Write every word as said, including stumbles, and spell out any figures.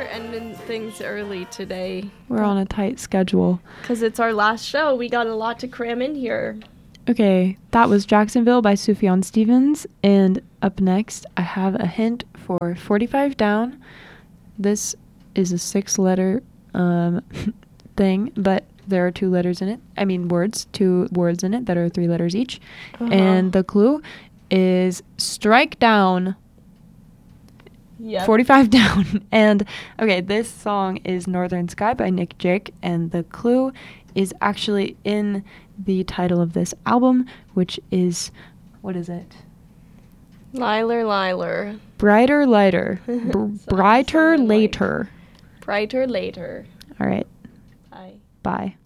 ending things early today. We're on a tight schedule. Because it's our last show. We got a lot to cram in here. Okay, that was Jacksonville by Sufjan Stevens. And up next, I have a hint for forty-five Down. This is a six-letter um, thing, but there are two letters in it. I mean, words. Two words in it that are three letters each. Uh-huh. And the clue is strike down. Yep. forty-five Down. And, okay, this song is Northern Sky by Nick Drake, and the clue is actually in the title of this album, which is, what is it? Liler, Liler. Brighter, Lighter. Br- brighter, Later. Like. Brighter, Later. All right. Bye. Bye.